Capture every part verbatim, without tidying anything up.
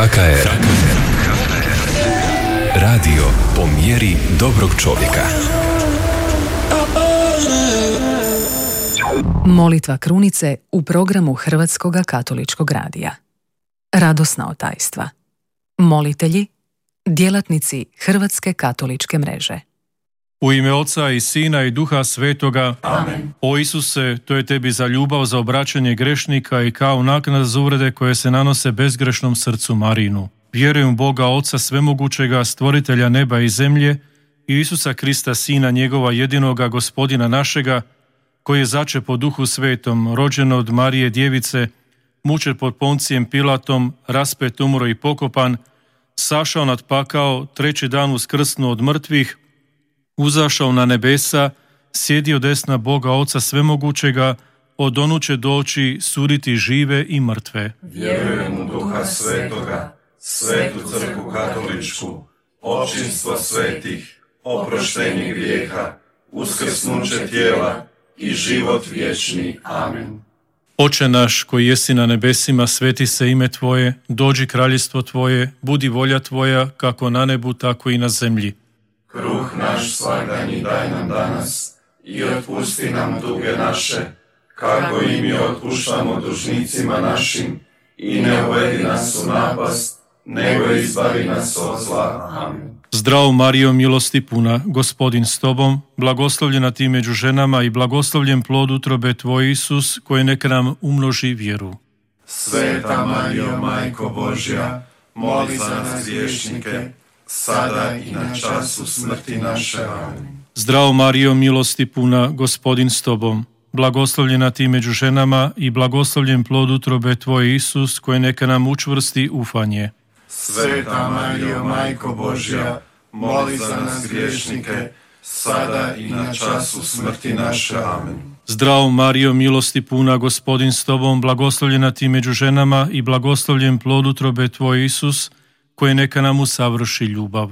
H K R. Radio po mjeri dobrog čovjeka. Molitva krunice u programu Hrvatskog katoličkog radija. Radosna otajstva. Molitelji, djelatnici Hrvatske katoličke mreže. U ime Oca i Sina i Duha Svetoga. Amen. O Isuse, to je tebi za ljubav, za obraćanje grešnika i kao naknada za uvrede koje se nanose bezgrešnom srcu Marinu. Vjerujem u Boga Oca Svemogućega, stvoritelja neba i zemlje, i Isusa Krista, Sina njegova jedinoga, Gospodina našega, koji je začet po Duhu Svetom, rođen od Marije Djevice, mučen pod Poncijem Pilatom, raspet, umro i pokopan, sašao nad pakao, treći dan uskrsnuo od mrtvih, uzašao na nebesa, sjedio desna Boga Oca Svemogućega, od onu će doći suditi žive i mrtve. Vjerujem u Duha Svetoga, Svetu Crkvu katoličku, očinstvo svetih, oproštenje grijeha, uskrsnuće tijela i život vječni. Amen. Oče naš koji jesi na nebesima, sveti se ime Tvoje, dođi kraljestvo Tvoje, budi volja Tvoja, kako na nebu, tako i na zemlji. Kruh naš svagdanji daj nam danas i otpusti nam duge naše, kako i mi otpuštamo dužnicima našim, i ne uvedi nas u napast, nego izbavi nas od zla. Amen. Zdravo Marijo, milosti puna, Gospodin s Tobom, blagoslovljena Ti među ženama i blagoslovljen plod utrobe Tvoj, Isus, koji neka nam umnoži vjeru. Sveta Marijo, Majko Božja, moli za nas griješnike, sada i na času smrti naše. Amen. Zdravo Marijo, milosti puna, Gospodin s Tobom, blagoslovljena Ti među ženama i blagoslovljen plod utrobe Tvoj, Isus, koji neka nam učvrsti ufanje. Sveta Marijo, Majko Božja, moli za nas griješnike, sada i na času smrti naše. Amen. Zdravo Marijo, milosti puna, Gospodin s Tobom, blagoslovljena Ti među ženama i blagoslovljen plod utrobe Tvoj, Isus, koji neka nam usavrši ljubav.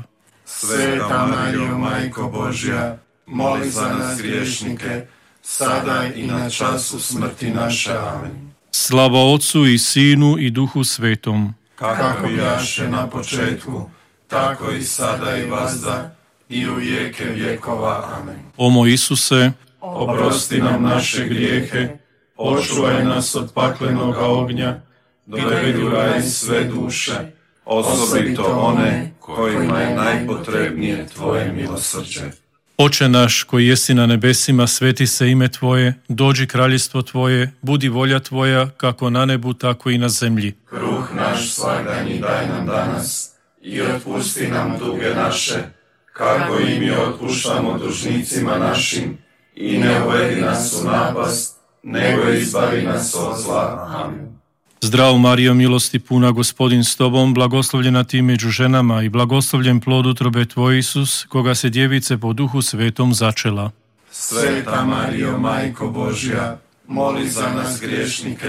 Sveta Marijo, Majko Božja, moli za nas griješnike, sada i na času smrti naše. Amen. Slava Otcu i Sinu i Duhu Svetom. Kako bijaše na početku, tako i sada i vazda, i u vijeke vjekova. Amen. O moj Isuse, oprosti nam naše grijehe, očuvaj nas od paklenoga ognja, dovedi u raj sve duše, osobito one kojima je najpotrebnije Tvoje milosrđe. Oče naš koji jesi na nebesima, sveti se ime Tvoje, dođi kraljestvo Tvoje, budi volja Tvoja, kako na nebu, tako i na zemlji. Kruh naš svagdanji daj nam danas i otpusti nam duge naše, kako i mi otpuštamo dužnicima našim, i ne uvedi nas u napast, nego izbavi nas od zla. Amen. Zdravo Marijo, milosti puna, Gospodin s Tobom, blagoslovljena Ti među ženama i blagoslovljen plod utrobe Tvoj, Isus, koga se djevice po Duhu Svetom začela. Sveta Marijo, Majko Božja, moli za nas griješnike,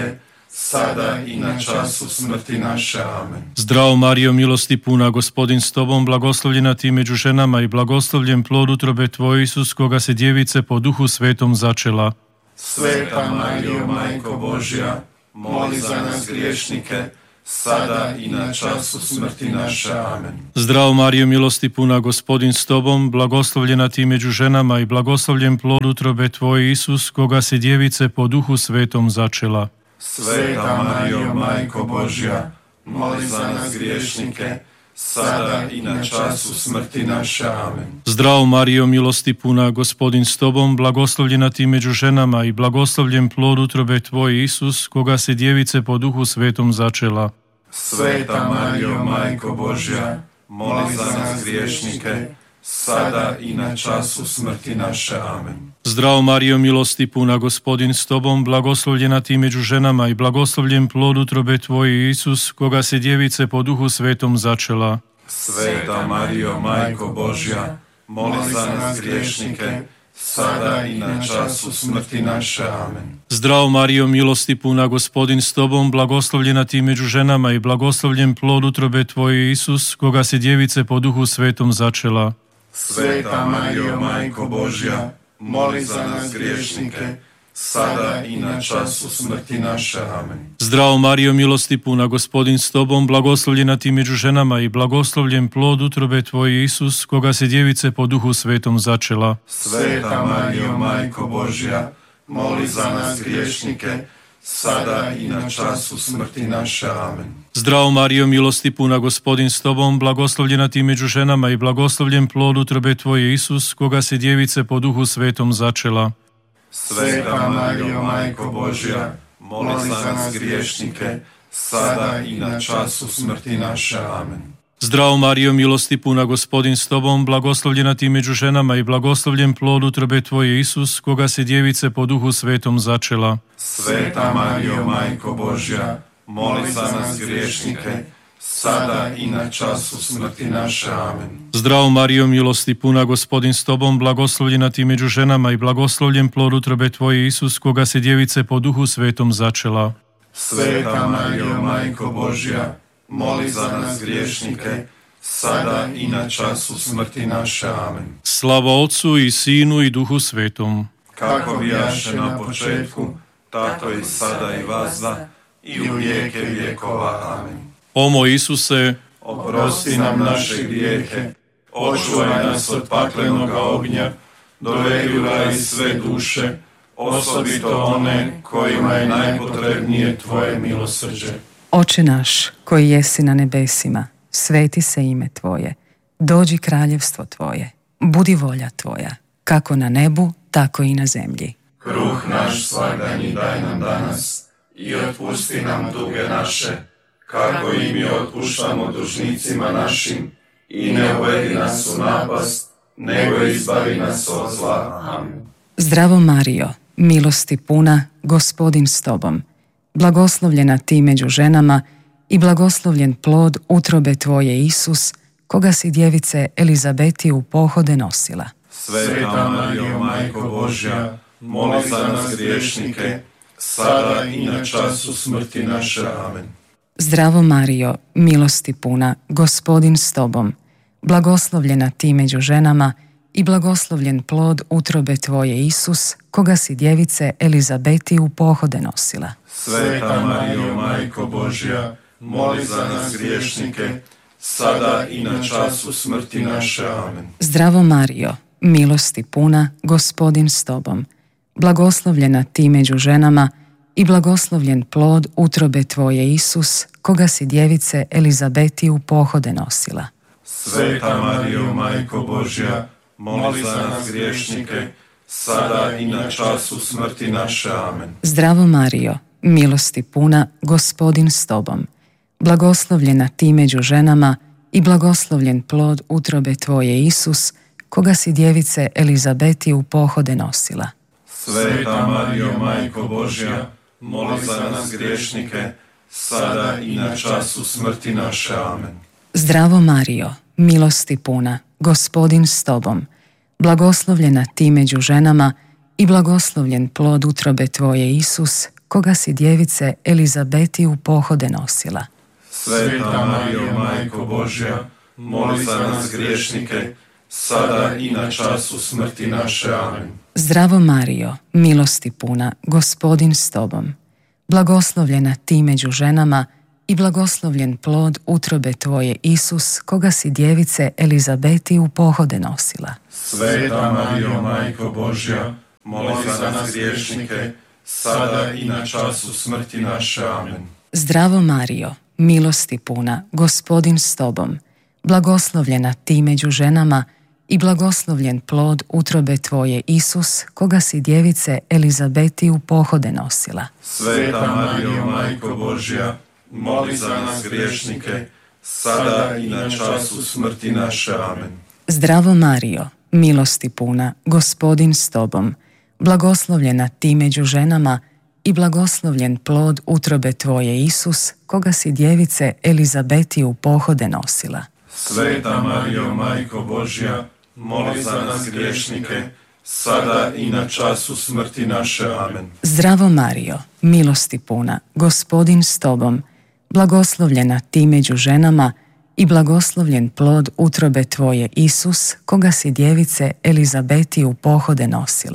sada i na času smrti naše. Amen. Zdravo Marijo, milosti puna, Gospodin s Tobom, blagoslovljena Ti među ženama i blagoslovljen plod utrobe Tvoj, Isus, koga se djevice po Duhu Svetom začela. Sveta Marijo, Majko Božja, moli za nas griješnike, sada i na času smrti naše. Amen. Zdravo Marijo, milosti puna, Gospodin s Tobom, blagoslovljena Ti među ženama i blagoslovljen plod utrobe Tvoj, Isus, koga se djevice po Duhu Svetom začela. Sveta Marijo, Majko Božja, moli za nas griješnike, sada i na času smrti naše. Amen. Zdravo Marijo, milosti puna, Gospodin s Tobom, blagoslovljena Ti među ženama i blagoslovljen plod utrobe Tvoj, Isus, koga se djevice po Duhu Svetom začela. Sveta Marijo, Majko Božja, moli za nas griješnike, sada i na času smrti naše. Amen. Zdravo Marijo, milosti puna, Gospodin s Tobom, blagoslovljena Ti među ženama i blagoslovljen plod utrobe Tvoj, Isus, koga se djevice po Duhu Svetom začela. Sveta Marijo, Majko Božja, moli za nas griješnike, sada i na času smrti naše. Amen. Zdravo Marijo, milosti puna, Gospodin s Tobom, blagoslovljena Ti među ženama i blagoslovljen plod utrobe Tvoj, Isus, koga se djevice po Duhu Svetom začela. Sveta Marijo, Majko Božja, moli za nas griješnike, sada i na času smrti naše. Amen. Zdravo Marijo, milosti puna, Gospodin s tobom, blagoslovljena ti među ženama i blagoslovljen plod utrobe tvoje, Isus, koga si djevice po Duhu Svetom začela. Sveta Marijo, Majko Božja, moli za nas griješnike, sada i na času smrti naše. Amen. Zdravo Marijo, milosti puna, Gospodin s tobom, blagoslovljena ti među ženama i blagoslovljen plod utrobe tvoje, Isus, koga si djevice po Duhu Svetom začela. Sveta Marijo, Majko Božja, moli za nas griješnike, sada i na času smrti naše. Amen. Zdravo Marijo, milosti puna, Gospodin s tobom, blagoslovljena ti među ženama i blagoslovljen plod utrobe tvoje, Isus, koga si djevice po Duhu Svetom začela. Sveta Marijo, Majko Božja, moli za nas griješnike, sada i na času smrti naše. Amen. Zdravo Marijo, milosti puna, Gospodin s tobom, blagoslovljena ti među ženama i blagoslovljen plod utrobe tvoje, Isus, koga si djevice po Duhu Svetom začela. Sveta Marijo, Majko Božja, moli za nas griješnike, sada i na času smrti naše. Amen. Slava Otcu i Sinu i Duhu Svetom. Kako bijaše na početku, tako i sada i vazda, i u vijeke vjekova. Amen. O moj Isuse, oprosti nam naše grijehe, očuvaj nas od paklenoga ognja, dovedi u raj sve duše, osobito one kojima je najpotrebnije tvoje milosrđe. Oče naš, koji jesi na nebesima, sveti se ime tvoje, dođi kraljevstvo tvoje, budi volja tvoja, kako na nebu, tako i na zemlji. Kruh naš svagdanji daj nam danas i otpusti nam duge naše, kako i mi otpuštamo dužnicima našim, i ne uvedi nas u napast, nego izbavi nas od zla. Amen. Zdravo Marijo, milosti puna, Gospodin s tobom, blagoslovljena ti među ženama i blagoslovljen plod utrobe tvoje, Isus, koga si djevice Elizabeti u pohode nosila. Sveta Marijo, Majko Božja, moli za nas griješnike, sada i na času smrti naše. Amen. Zdravo Marijo, milosti puna, Gospodin s tobom, blagoslovljena ti među ženama i blagoslovljen plod utrobe tvoje, Isus, koga si djevice Elizabeti u pohode nosila. Sveta Marijo, Majko Božja, moli za nas griješnike, sada i na času smrti naše. Amen. Zdravo Marijo, milosti puna, Gospodin s tobom, blagoslovljena ti među ženama i blagoslovljen plod utrobe tvoje, Isus, koga si djevice Elizabeti u pohode nosila. Sveta Marijo, Majko Božja, moli za nas griješnike, sada i na času smrti naše. Amen. Zdravo Marijo, milosti puna, Gospodin s tobom, blagoslovljena ti među ženama i blagoslovljen plod utrobe tvoje, Isus, koga si djevice Elizabeti u pohode nosila. Sveta Marijo, Majko Božja, moli za nas griješnike, sada i na času smrti naše. Amen. Zdravo Marijo, milosti puna, Gospodin s tobom, blagoslovljena ti među ženama i blagoslovljen plod utrobe tvoje, Isus, koga si djevice Elizabeti u pohode nosila. Sveta Marijo, Majko Božja, moli za nas griješnike, sada i na času smrti naše. Amen. Zdravo Marijo, milosti puna, Gospodin s tobom, blagoslovljena ti među ženama i blagoslovljen plod utrobe tvoje, Isus, koga si djevice Elizabeti u pohode nosila. Sveta Marijo, Majko Božja, moli za nas griješnike, sada i na času smrti naše. Amen. Zdravo Marijo, milosti puna, Gospodin s tobom, blagoslovljena ti među ženama i blagoslovljen plod utrobe tvoje, Isus, koga si djevice Elizabeti u pohode nosila. Sveta Marijo, Majko Božja, moli za nas griješnike, sada i na času smrti naše. Amen. Zdravo Marijo, milosti puna, Gospodin s tobom, blagoslovljena ti među ženama i blagoslovljen plod utrobe tvoje, Isus, koga si djevice Elizabeti u pohode nosila. Sveta Marijo, Majko Božja, moli za nas griješnike, sada i na času smrti naše. Amen. Zdravo Marijo, milosti puna, Gospodin s tobom, blagoslovljena ti među ženama i blagoslovljen plod utrobe tvoje, Isus, koga si djevice Elizabeti u pohode nosila.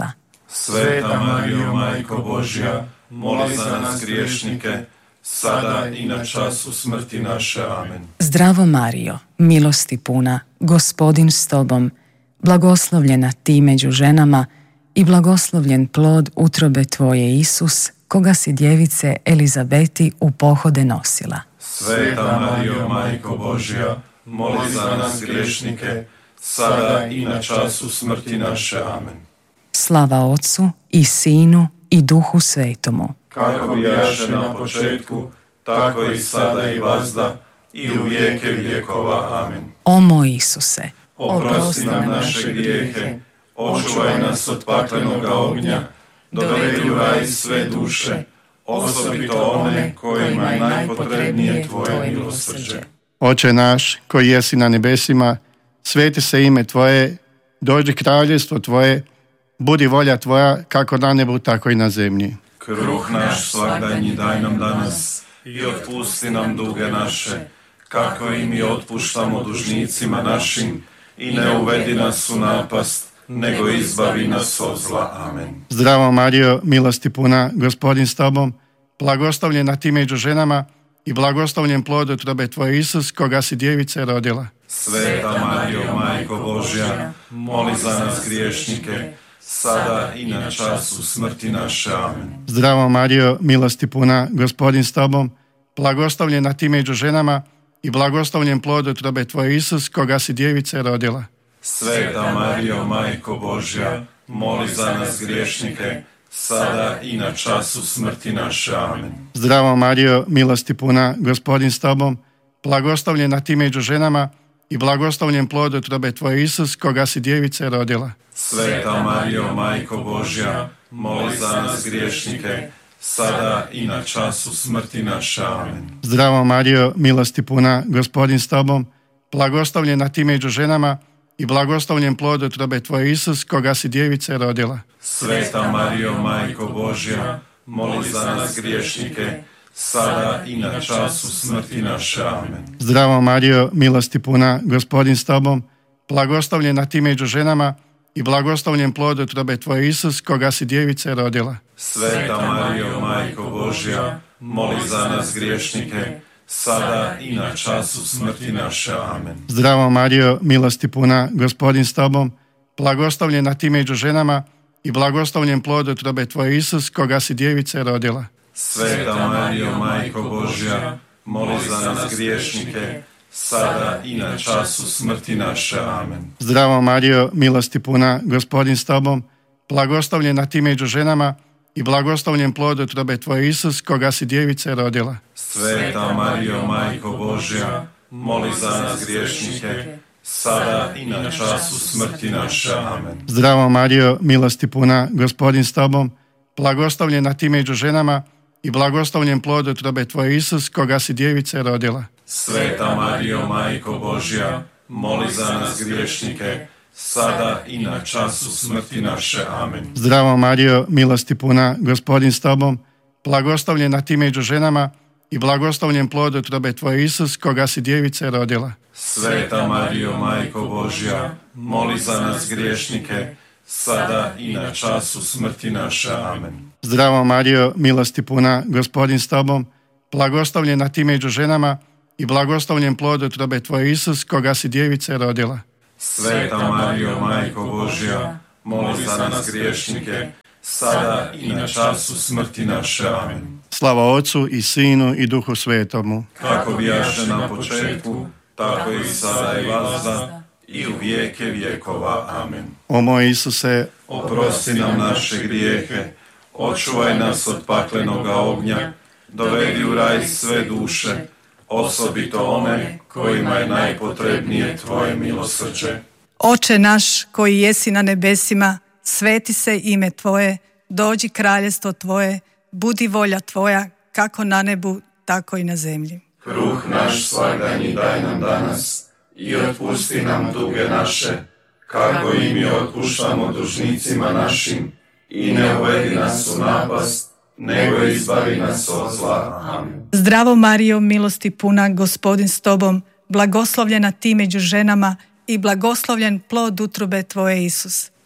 Sveta Marijo, Majko Božja, moli za nas griješnike, sada i na času smrti naše. Amen. Zdravo Marijo, milosti puna, Gospodin s tobom, blagoslovljena ti među ženama i blagoslovljen plod utrobe tvoje Isus, koga si djevice Elizabeti u pohode nosila. Sveta Marijo, Majko Božja, moli za nas griješnike, sada i na času smrti naše. Amen. Slava Otcu i Sinu i Duhu Svetomu. Kako bijaše na početku, tako i sada i vazda, i u vijeke vjekova. Amen. O moj Isuse, oprosti nam naše grijehe, očuvaj nas od paklenoga ognja, dovedi u raj sve duše, osobito one kojima je najpotrebnije tvoje milosrđe. Oče naš, koji jesi na nebesima, sveti se ime tvoje, dođi kraljevstvo tvoje, budi volja tvoja kako na nebu, tako i na zemlji. Kruh naš svagdanji daj nam danas i otpusti nam duge naše, kako i mi otpuštamo dužnicima našim, i ne uvedi nas u napast, nego izbavi nas od zla. Amen. Zdravo Marijo, milosti puna, Gospodin s tobom, blagoslovljena ti među ženama i blagoslovljen plod utrobe tvoje Isus, koga si djevice rodila. Sveta Marijo, Majko Božja, moli za nas griješnike, sada i na času smrti naše. Amen. Zdravo Marijo, milosti puna, Gospodin s tobom, blagoslovljena ti među ženama i blagoslovljen plod utrobe tvoje Isus, koga si djevice rodila. Sveta Marijo, Majko Božja, moli za nas griješnike, sada i na času smrti naše. Amen. Zdravo Marijo, milosti puna, Gospodin s tobom, blagoslovljena ti među ženama i blagoslovljen plod utrobe tvoje Isus, koga si djevice rodila. Sveta Marijo, Majko Božja, moli za nas griješnike, sada i na času smrti naše. Amen. Zdravo Marijo, milosti puna, Gospodin s tobom, blagoslovljena ti među ženama i blagoslovljen plod utrobe tvoje Isus, koga si djevice rodila. Sveta Marijo, Majko Božja, moli za nas griješnike, sada i na času smrti naše. Amen. Zdravo Marijo, milosti puna, Gospodin s tobom, blagoslovljena ti među ženama i blagoslovljen plod utrobe tvoje Isus, koga si djevice rodila. Sveta Marijo, Majko Božja, moli za nas griješnike, sada i na času smrti naše. Amen. Zdravo Marijo, milosti puna, Gospodin s tobom, blagoslovljena ti među ženama i blagoslovljen plod utrobe tvoje Isus, koga si djevice rodila. Sveta Marijo, Majko Božja, moli za nas griješnike, sada i na času smrti naše. Amen. Zdravo Marijo, milosti puna, Gospodin s tobom, blagoslovljena ti među ženama i blagoslovljen plod utrobe tvoje Isus, koga si djevice rodila. Sveta Marijo, Majko Božja, moli za nas griješnike, sada i na času smrti naše. Amen. Zdravo Marijo, milosti puna, Gospodin s tobom, blagoslovljena ti među ženama i blagoslovljen plod utrobe tvoje Isus, koga si djevice rodila. Sveta Marijo, Majko Božja, moli za nas griješnike, sada i na času smrti naše. Amen. Zdravo Marijo, milosti puna, Gospodin s tobom, blagoslovljena ti među ženama i blagoslovljen plod utrobe tvoje Isus, koga si djevice rodila. Sveta Marijo, Majko Božja, moli za nas griješnike, sada i na času smrti naše. Amen. Zdravo Marijo, milosti puna, Gospodin s tobom, blagoslovljena ti među ženama i blagoslovljen plod utrobe tvoje Isus, koga si djevice rodila. Sveta Marijo, Majko Božja, moli za nas griješnike, sada i na času smrti naše. Amen. Slava Otcu i Sinu i Duhu Svetomu. Kako bijaše na početku, tako i sada i vazda, i u vijeke vjekova. Amen. O moj Isuse, oprosti nam naše grijehe, očuvaj nas od paklenoga ognja, dovedi u raj sve duše, osobito one kojima je najpotrebnije tvoje milosrđe. Oče naš koji jesi na nebesima, sveti se ime tvoje, dođi kraljevstvo tvoje, budi volja tvoja, kako na nebu, tako i na zemlji. Kruh naš svagdanji daj nam danas i otpusti nam duge naše, kako i mi otpuštamo dužnicima našim, i ne uvedi nas u napast, nego izbavi nas od zla. Amen. Zdravo Marijo, milosti puna, Gospodin s tobom, blagoslovljena ti među ženama i blagoslovljen plod utrobe tvoje Isus.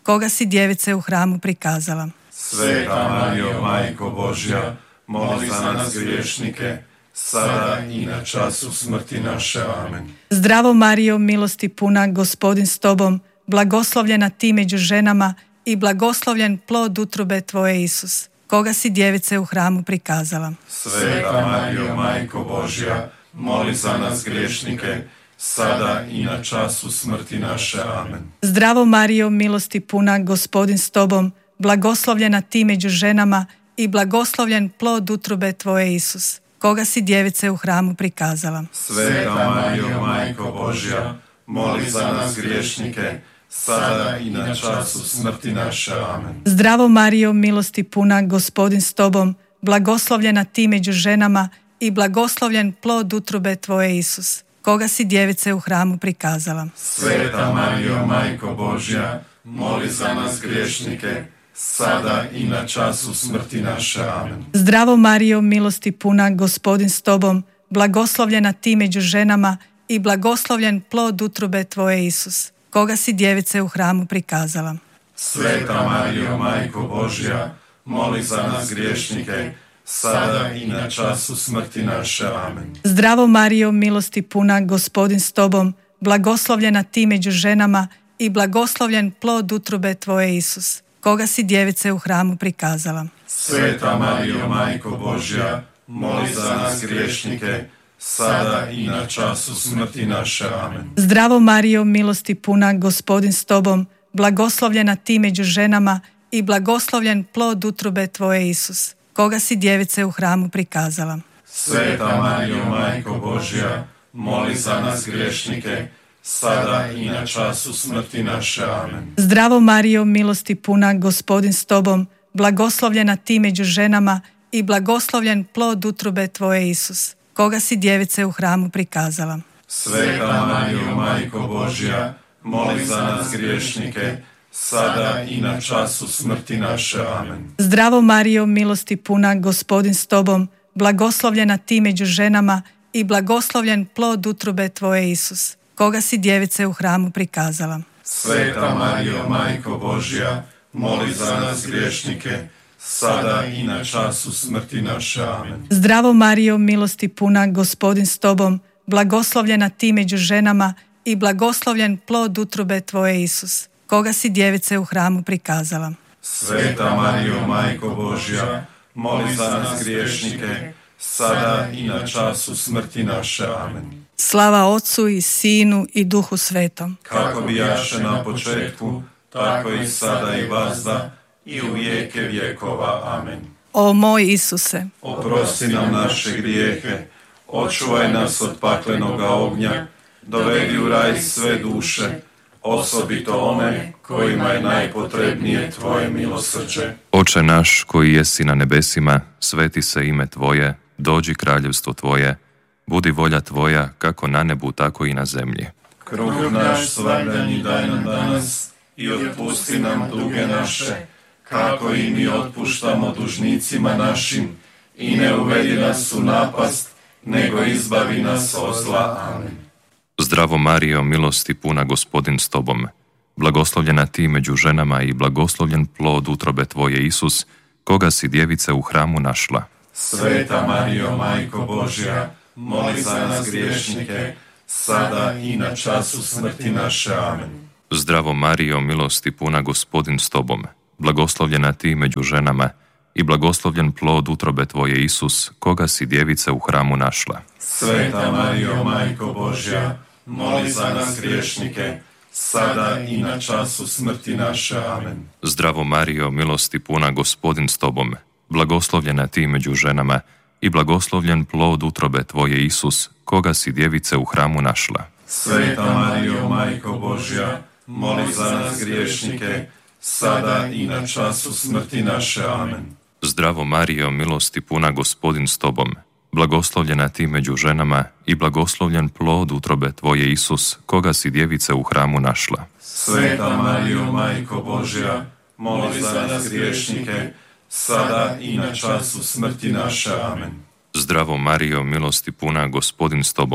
koga si djevice u hramu prikazala. Sveta Marijo, Majko Božja, moli za nas griješnike, sada i na času smrti naše. Amen. Zdravo Marijo, milosti puna, Gospodin s tobom, blagoslovljena ti među ženama i blagoslovljen plod utrobe tvoje, Isus, koga si djevice u hramu prikazala. Sveta Marijo, Majko Božja, moli za nas griješnike, sada i na času smrti naše. Amen. Zdravo Marijo, milosti puna, Gospodin s tobom, blagoslovljena ti među ženama i blagoslovljen plod utrobe tvoje, Isus, koga si djevice u hramu prikazala. Sveta Marijo, Majko Božja, moli za nas griješnike, sada i na času smrti naše. Amen. Zdravo Marijo, milosti puna, Gospodin s tobom, blagoslovljena ti među ženama i blagoslovljen plod utrobe tvoje, Isus, koga si djevice u hramu prikazala. Sveta Marijo, Majko Božja, moli za nas griješnike, sada i na času smrti naše. Amen. Zdravo Marijo, milosti puna, Gospodin s tobom, blagoslovljena ti među ženama i blagoslovljen plod utrobe tvoje, Isus, koga si djevice u hramu prikazala. Sveta Marijo, Majko Božja, moli za nas griješnike, sada i na času smrti naše. Amen. Zdravo Marijo, milosti puna, Gospodin s tobom, blagoslovljena ti među ženama i blagoslovljen plod utrobe tvoje, Isus, koga si djevice u hramu prikazala. Sveta Marijo, Majko Božja, moli za nas griješnike, sada i na času smrti naše. Amen. Zdravo Marijo, milosti puna, Gospodin s tobom, blagoslovljena ti među ženama i blagoslovljen plod utrobe tvoje, Isus, koga si djevice u hramu prikazala. Sveta Marijo, Majko Božja, moli za nas griješnike, sada i na času smrti naše. Amen. Zdravo Marijo, milosti puna, Gospodin s tobom, blagoslovljena ti među ženama i blagoslovljen plod utrobe tvoje, Isus, koga si djevice u hramu prikazala. Sveta Marijo, Majko Božja, moli za nas griješnike, sada i na času smrti naše. Amen. Zdravo Marijo, milosti puna, Gospodin s tobom, blagoslovljena ti među ženama i blagoslovljen plod utrobe tvoje, Isus, koga si djevice u hramu prikazala. Sveta Marijo, Majko Božja, moli za nas griješnike, sada i na času smrti naše. Amen. Zdravo Marijo, milosti puna, Gospodin s tobom, blagoslovljena ti među ženama i blagoslovljen plod utrobe tvoje, Isus, koga si djevice u hramu prikazala. Sveta Marijo, Majko Božja, moli za nas griješnike, sada i na času smrti naše. Amen. Slava Otcu i Sinu i Duhu Svetom. Kako bijaše na početku, tako i sada i vazda, i u vijeke vjekova. Amen. O moj Isuse, oprosti nam naše grijehe, očuvaj nas od paklenoga ognja, dovedi u raj sve duše, osobito one kojima je najpotrebnije tvoje milosrđe. Oče naš koji jesi na nebesima, sveti se ime tvoje, dođi kraljevstvo tvoje, budi volja tvoja kako na nebu tako i na zemlji. Kruh naš svagdanji daj nam danas i otpusti nam duge naše, kako i mi otpuštamo dužnicima našim, i ne uvedi nas u napast, nego izbavi nas od zla. Amen. Zdravo Marijo, milosti puna, Gospodin s tobom, blagoslovljena ti među ženama i blagoslovljen plod utrobe tvoje, Isus, koga si djevice u hramu našla. Sveta Marijo, Majko Božja, moli za nas griješnike, sada i na času smrti naše. Amen. Zdravo Marijo, milosti puna, Gospodin s tobom, blagoslovljena ti među ženama i blagoslovljen plod utrobe tvoje, Isus, koga si djevice u hramu našla. Sveta Marijo, Majko Božja, moli za nas griješnike, sada i na času smrti naše. Amen. Zdravo Marijo, milosti puna, Gospodin s tobom, blagoslovljena ti među ženama i blagoslovljen plod utrobe tvoje, Isus, koga si djevice u hramu našla. Sveta Marijo, Majko Božja, moli za nas griješnike, sada i na času smrti naše. Amen. Zdravo Marijo, milosti puna, Gospodin s tobom, blagoslovljena ti među ženama i blagoslovljen plod utrobe tvoje, Isus, koga si djevice u hramu našla. Sveta Marijo, Majko Božja, moli za nas griješnike, sada i na času smrti naše. Amen. Zdravo Marijo, milosti puna, Gospodin s tobom,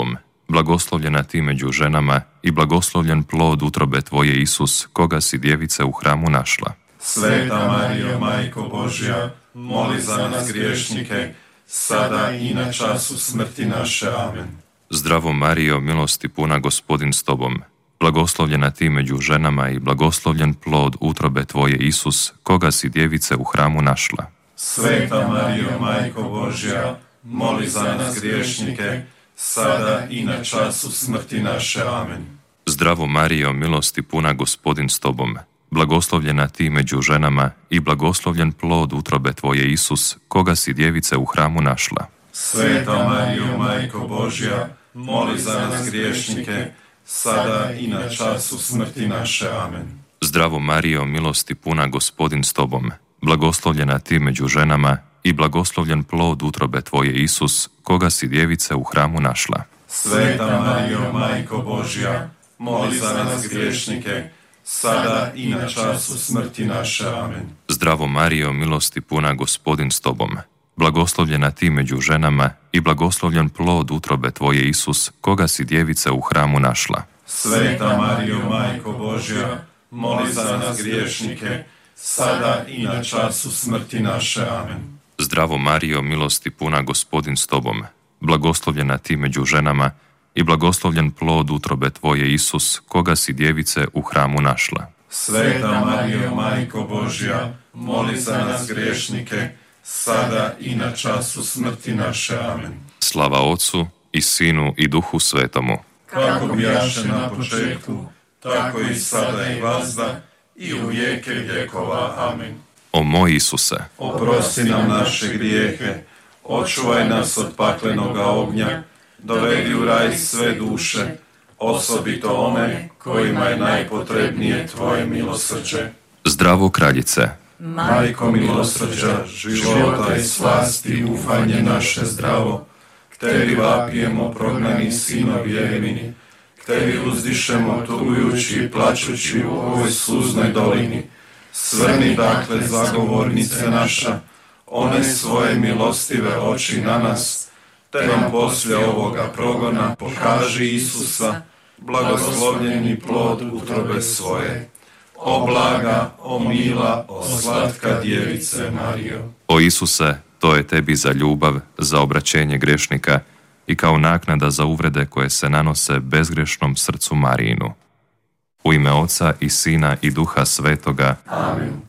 blagoslovljena ti među ženama i blagoslovljen plod utrobe tvoje Isus, koga si djevice u hramu našla. Sveta Marijo, Majko Božja, moli za nas griješnike, sada i na času smrti naše. Amen. Zdravo Marijo, milosti puna, Gospodin s tobom, blagoslovljena ti među ženama i blagoslovljen plod utrobe tvoje Isus, koga si djevice u hramu našla. Sveta Marijo, Majko Božja, moli za nas griješnike, sada i na času smrti naše. Amen. Zdravo Marijo, milosti puna, Gospodin s tobom, blagoslovljena ti među ženama i blagoslovljen plod utrobe tvoje Isus, koga si djevice u hramu našla. Sveta Marijo, Majko Božja, moli za nas griješnike, sada i na času smrti naše. Amen. Zdravo Marijo, milosti puna, Gospodin s tobom, blagoslovljena ti među ženama i blagoslovljen plod utrobe tvoje Isus, koga si djevice u hramu našla. Sveta Marijo, Majko Božja, moli za nas griješnike, sada i na času smrti naše. Amen. Zdravo Marijo, milosti puna, Gospodin s tobom, blagoslovljena ti među ženama i blagoslovljen plod utrobe tvoje Isus, koga si djevice u hramu našla. Sveta Marijo, Majko Božja, moli za nas griješnike, sada i na času smrti naše. Amen. Zdravo Marijo, milosti puna, Gospodin s tobom, blagoslovljena ti među ženama i blagoslovljen plod utrobe tvoje Isus, koga si djevice u hramu našla. Sveta Marijo, Majko Božja, moli za nas griješnike, sada i na času smrti naše. Amen. Slava Otcu i Sinu i Duhu Svetomu, kako bijaše na početku, tako i sada i vazda i u vijeke vjekova. Amen. O moj Isuse, oprosti nam naše grijehe, očuvaj nas od paklenoga ognja, dovedi u raj sve duše, osobito one kojima je najpotrebnije tvoje milosrđe. Zdravo Kraljice, Majko milosrđa, života i slasti, ufanje naše zdravo, k tebi vapijemo prognani sinovi Evini, k tebi uzdišemo tugujući i plačući u ovoj suznoj dolini. Svrni dakle, zagovornice naša, one svoje milostive oči na nas, te nam poslije ovoga progona pokaži Isusa, blagoslovljeni plod utrobe svoje. O blaga, o mila, o slatka djevice Marijo. O Isuse, to je tebi za ljubav, za obraćenje grešnika i kao naknada za uvrede koje se nanose bezgrešnom srcu Marijinu. U ime Oca i Sina i Duha Svetoga. Amen.